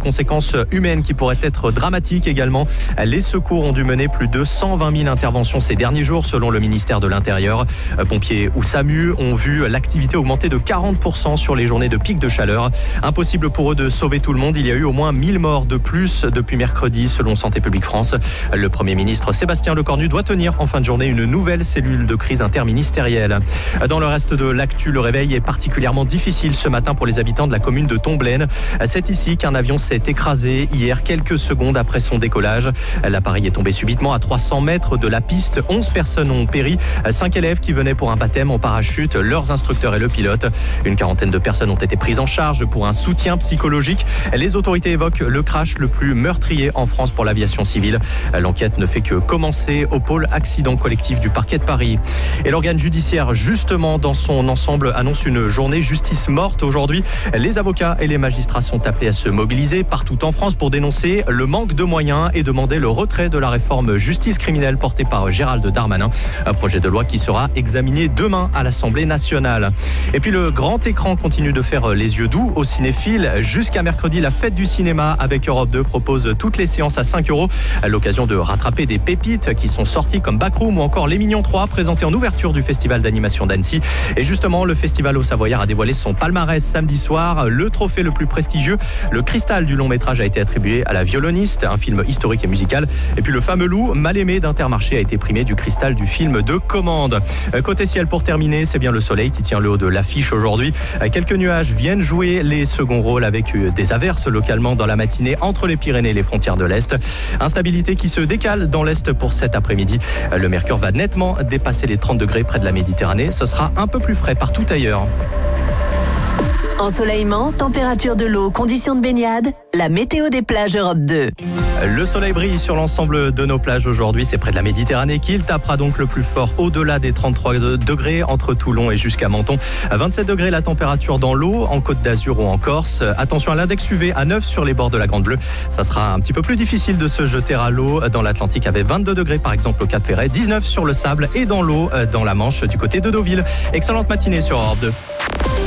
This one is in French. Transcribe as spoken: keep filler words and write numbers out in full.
conséquences humaines qui pourraient être dramatiques également. Les secours ont dû mener plus de cent vingt mille interventions ces derniers jours selon le ministère de l'Intérieur. Pompiers ou SAMU ont vu l'activité augmenter de quarante pour cent sur les journées de pic de chaleur. Impossible pour eux de sauver tout le monde. Il y a eu au moins mille morts de plus depuis mercredi selon Santé publique France. Le Premier ministre Sébastien Lecornu doit tenir en fin de journée une nouvelle cellule de crise interministérielle. Dans le reste de l'actu, le réveil est particulièrement difficile ce matin pour les habitants de la commune de Tomblaine. C'est ici qu'un avion s'est écrasé hier quelques secondes après son décollage. L'appareil est tombé subitement à trois cents mètres de la piste. onze personnes ont péri. cinq élèves qui venaient pour un baptême en parachute, leurs instructeurs et le pilote. Une quarantaine de personnes ont été prises en charge pour un soutien psychologique. Les autorités évoquent le crash le plus meurtrier en France pour l'aviation civile. L'enquête ne fait que commencer au pôle accident collectif du parquet de Paris. Et l'organe judiciaire, justement, dans son ensemble, annonce une journée justice morte aujourd'hui. Les avocats et les magistrats sont appelés à se mobiliser partout en France pour dénoncer le manque de moyens et demander le retrait de la réforme justice criminelle portée par Gérald Darmanin. Un projet de loi qui sera examiné demain à l'Assemblée nationale. Et puis le grand écran continue de faire les yeux doux aux cinéphiles. Jusqu'à mercredi, la fête du cinéma avec Europe deux propose toutes les séances à cinq euros. À l'occasion de rattraper des pépites qui sont sorties comme Backroom ou encore Les Mignons trois, présentés en ouverture du festival d'animation d'Annecy. Et justement, le festival au Savoyard a dévoilé son palmarès samedi soir. Le trophée le plus prestigieux, le cristal du long métrage, a été attribué à La Violoniste, un film historique et musical. Et puis le fameux loup, mal aimé d'Intermarché, a été primé du cristal du film de commande. Côté ciel, pour terminer, c'est bien le soleil qui tient le haut de l'affiche aujourd'hui. Quelques nuages viennent jouer les seconds rôles avec des averses localement dans la matinée entre les Pyrénées et les frontières de l'Est. Instabilité qui se décale dans l'Est pour cet après-midi. Le mercure va nettement dépasser les trente degrés près de la Méditerranée. Ce sera un peu plus frais partout ailleurs. Ensoleillement, température de l'eau, conditions de baignade, la météo des plages Europe deux. Le soleil brille sur l'ensemble de nos plages aujourd'hui. C'est près de la Méditerranée qu'il tapera donc le plus fort au-delà des trente-trois degrés entre Toulon et jusqu'à Menton. À vingt-sept degrés la température dans l'eau, en Côte d'Azur ou en Corse. Attention à l'index U V à neuf sur les bords de la Grande Bleue. Ça sera un petit peu plus difficile de se jeter à l'eau. Dans l'Atlantique avec vingt-deux degrés par exemple au Cap Ferret, dix-neuf sur le sable et dans l'eau dans la Manche du côté de Deauville. Excellente matinée sur Europe deux.